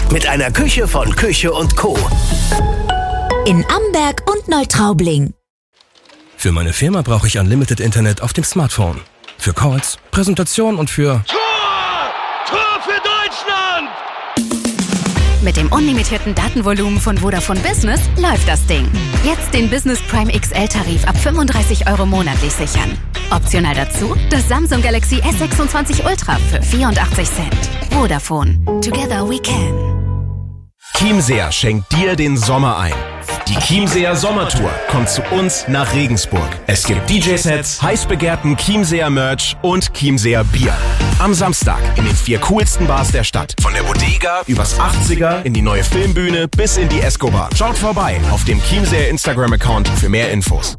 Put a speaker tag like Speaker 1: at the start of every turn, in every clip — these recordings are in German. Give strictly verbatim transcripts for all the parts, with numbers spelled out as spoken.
Speaker 1: Mit einer Küche von Küche und Co.
Speaker 2: In Amberg und Neutraubling.
Speaker 3: Für meine Firma brauche ich Unlimited Internet auf dem Smartphone. Für Calls, Präsentation und für...
Speaker 4: Tor! Tor für Deutschland!
Speaker 5: Mit dem unlimitierten Datenvolumen von Vodafone Business läuft das Ding. Jetzt den Business Prime X L-Tarif ab fünfunddreißig Euro monatlich sichern. Optional dazu das Samsung Galaxy S sechsundzwanzig Ultra für vierundachtzig Cent. Vodafone. Together we can.
Speaker 6: Chiemseer schenkt dir den Sommer ein. Die Chiemseer Sommertour kommt zu uns nach Regensburg. Es gibt D J-Sets, heiß begehrten Chiemseer Merch und Chiemseer Bier. Am Samstag in den vier coolsten Bars der Stadt. Von der Bodega übers achtziger in die neue Filmbühne bis in die Escobar. Schaut vorbei auf dem Chiemseer Instagram-Account für mehr Infos.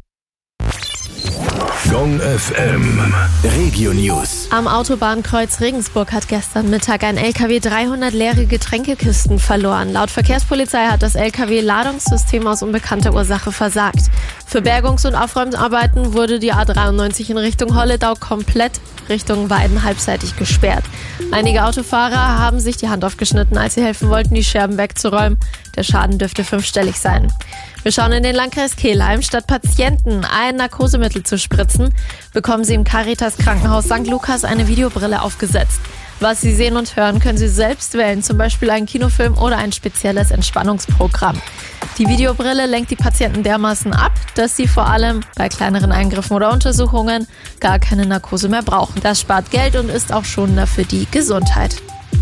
Speaker 1: Gong F M Regio News.
Speaker 7: Am Autobahnkreuz Regensburg hat gestern Mittag ein L K W dreihundert leere Getränkekisten verloren. Laut Verkehrspolizei hat das L K W-Ladungssystem aus unbekannter Ursache versagt. Für Bergungs- und Aufräumarbeiten wurde die A dreiundneunzig in Richtung Holledau komplett Richtung Weiden halbseitig gesperrt. Einige Autofahrer haben sich die Hand aufgeschnitten, als sie helfen wollten, die Scherben wegzuräumen. Der Schaden dürfte fünfstellig sein. Wir schauen in den Landkreis Kelheim. Statt Patienten ein Narkosemittel zu spritzen, bekommen sie im Caritas Krankenhaus Sankt Lukas eine Videobrille aufgesetzt. Was sie sehen und hören, können sie selbst wählen, zum Beispiel einen Kinofilm oder ein spezielles Entspannungsprogramm. Die Videobrille lenkt die Patienten dermaßen ab, dass sie vor allem bei kleineren Eingriffen oder Untersuchungen gar keine Narkose mehr brauchen. Das spart Geld und ist auch schonender für die Gesundheit.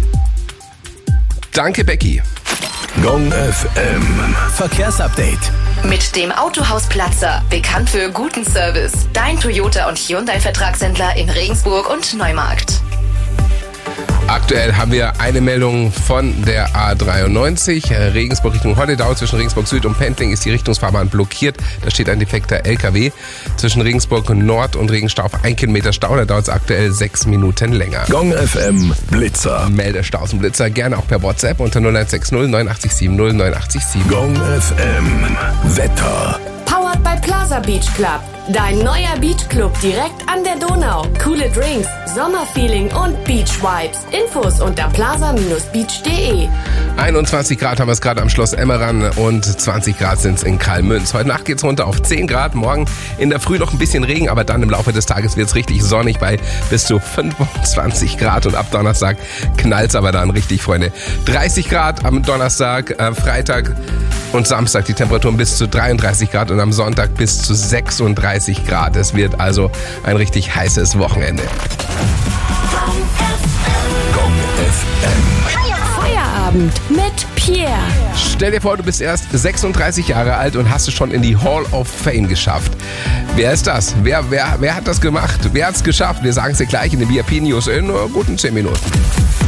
Speaker 8: Danke, Becky.
Speaker 1: Gong F M Verkehrsupdate.
Speaker 9: Mit dem Autohaus Platzer, bekannt für guten Service. Dein Toyota und Hyundai-Vertragshändler in Regensburg und Neumarkt.
Speaker 8: Aktuell haben wir eine Meldung von der A dreiundneunzig, Regensburg Richtung Holledau. Zwischen Regensburg Süd und Pendling ist die Richtungsfahrbahn blockiert. Da steht ein defekter L K W. Zwischen Regensburg Nord und Regenstau auf ein Kilometer Stau. Da dauert es aktuell sechs Minuten länger.
Speaker 1: Gong F M Blitzer.
Speaker 8: Melde Staus und Blitzer gerne auch per WhatsApp unter null eins sechs null neun acht sieben null neun acht sieben.
Speaker 1: Gong F M Wetter.
Speaker 10: Powered by Plaza Beach Club. Dein neuer Beachclub direkt an der Donau. Coole Drinks, Sommerfeeling und Beach Vibes. Infos unter plaza Bindestrich beach punkt de.
Speaker 8: einundzwanzig Grad haben wir es gerade am Schloss Emmeran und zwanzig Grad sind es in Karlmünz. Heute Nacht geht's runter auf zehn Grad. Morgen in der Früh noch ein bisschen Regen, aber dann im Laufe des Tages wird's richtig sonnig bei bis zu fünfundzwanzig Grad. Und ab Donnerstag knallt's aber dann richtig, Freunde. dreißig Grad am Donnerstag, äh, Freitag und Samstag die Temperaturen bis zu dreiunddreißig Grad und am Sonntag bis zu sechsunddreißig Grad. Es wird also ein richtig heißes Wochenende.
Speaker 1: Gong F M
Speaker 7: Feierabend mit Pierre.
Speaker 8: Stell dir vor, du bist erst sechsunddreißig Jahre alt und hast es schon in die Hall of Fame geschafft. Wer ist das? Wer, wer, wer hat das gemacht? Wer hat es geschafft? Wir sagen es dir gleich in den V I P News in nur guten zehn Minuten.